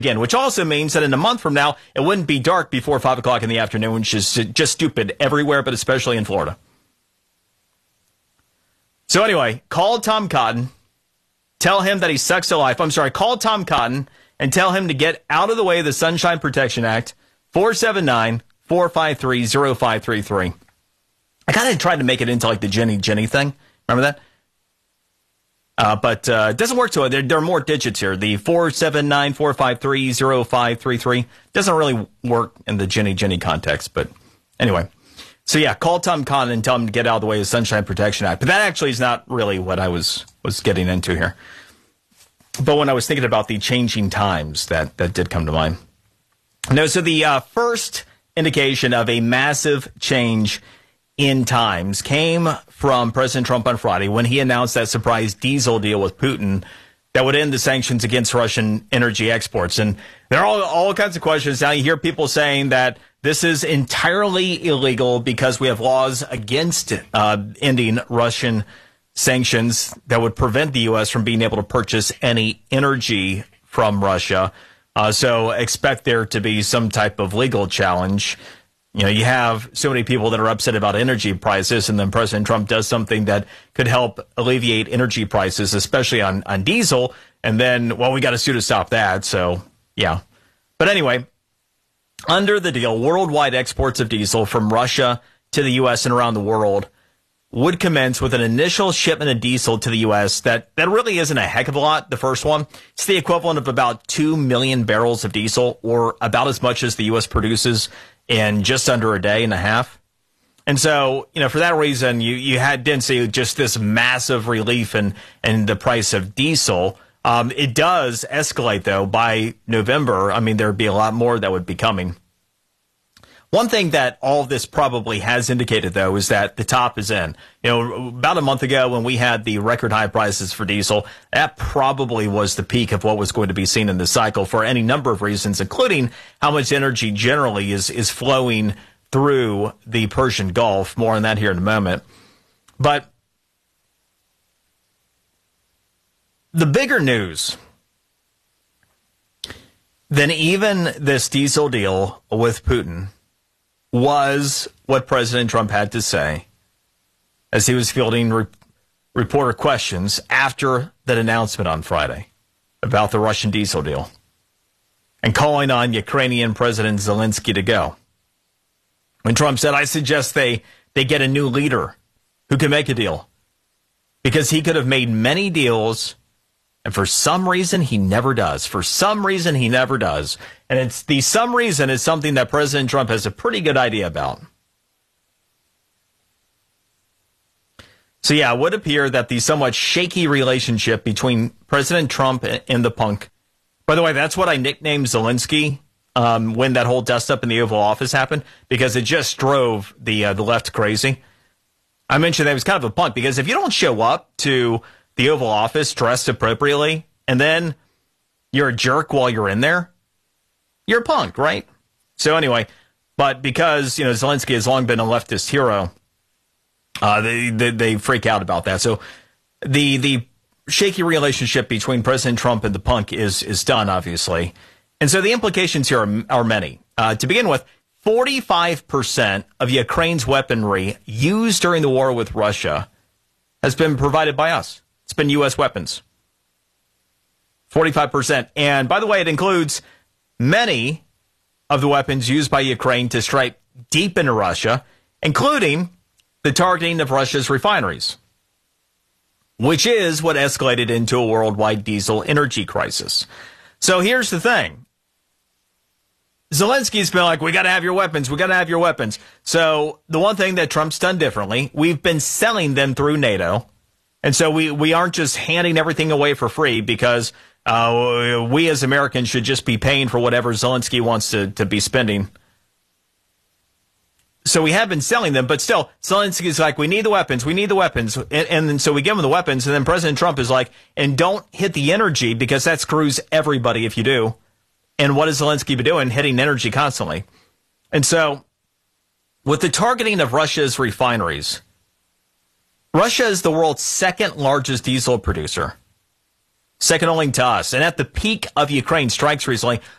again, which also means that in a month from now, it wouldn't be dark before 5 o'clock in the afternoon, which is just stupid everywhere, but especially in Florida. So anyway, call Tom Cotton. Tell him that he sucks at life. I'm sorry, call Tom Cotton and tell him to get out of the way of the Sunshine Protection Act, 479-453-0533. I kind of tried to make it into like the Jenny thing. Remember that? But it doesn't work so well. There are more digits here. The 479-453-0533 doesn't really work in the Jenny context. But anyway. So yeah, call Tom Cotton and tell him to get out of the way of the Sunshine Protection Act. But that actually is not really what I was getting into here. But when I was thinking about the changing times, that did come to mind. No, so the first indication of a massive change in times came from President Trump on Friday when he announced that surprise diesel deal with Putin that would end the sanctions against Russian energy exports. And there are all kinds of questions. Now you hear people saying that this is entirely illegal because we have laws against ending Russian sanctions that would prevent the U.S. from being able to purchase any energy from Russia. So expect there to be some type of legal challenge. You know, you have so many people that are upset about energy prices, and then President Trump does something that could help alleviate energy prices, especially on diesel. And then, well, we got to sue to stop that. So, yeah. But anyway, under the deal, worldwide exports of diesel from Russia to the U.S. and around the world would commence with an initial shipment of diesel to the U.S. that really isn't a heck of a lot, the first one. It's the equivalent of about 2 million barrels of diesel, or about as much as the U.S. produces in just under a day and a half. And so, you know, for that reason, you didn't see just this massive relief in the price of diesel. It does escalate, though, by November. I mean, there'd be a lot more that would be coming. One thing that all of this probably has indicated, though, is that the top is in. You know, about a month ago when we had the record high prices for diesel, that probably was the peak of what was going to be seen in the cycle for any number of reasons, including how much energy generally is flowing through the Persian Gulf. More on that here in a moment. But the bigger news than even this diesel deal with Putin was what President Trump had to say as he was fielding reporter questions after that announcement on Friday about the Russian diesel deal and calling on Ukrainian President Zelensky to go. When Trump said, I suggest they get a new leader who can make a deal, because he could have made many deals, and for some reason, he never does. For some reason, he never does. And it's the some reason is something that President Trump has a pretty good idea about. So, yeah, it would appear that the somewhat shaky relationship between President Trump and the punk. By the way, that's what I nicknamed Zelensky when that whole dust-up in the Oval Office happened, because it just drove the left crazy. I mentioned that he was kind of a punk, because if you don't show up to the Oval Office dressed appropriately, and then you're a jerk while you're in there, you're a punk, right? So anyway, but because, you know, Zelensky has long been a leftist hero, they freak out about that. So the shaky relationship between President Trump and the punk is done, obviously. And so the implications here are many. To begin with, 45% of Ukraine's weaponry used during the war with Russia has been provided by us. It's been U.S. weapons. 45%. And by the way, it includes many of the weapons used by Ukraine to strike deep into Russia, including the targeting of Russia's refineries, which is what escalated into a worldwide diesel energy crisis. So here's the thing. Zelensky's been like, we got to have your weapons. We got to have your weapons. So the one thing that Trump's done differently, we've been selling them through NATO. And so we aren't just handing everything away for free, because we as Americans should just be paying for whatever Zelensky wants to be spending. So we have been selling them, but still, Zelensky's like, we need the weapons. We need the weapons. And then so we give him the weapons. And then President Trump is like, and don't hit the energy, because that screws everybody if you do. And what has Zelensky been doing? Hitting energy constantly. And so with the targeting of Russia's refineries, Russia is the world's second largest diesel producer. second only to us. And at the peak of Ukraine strikes recently,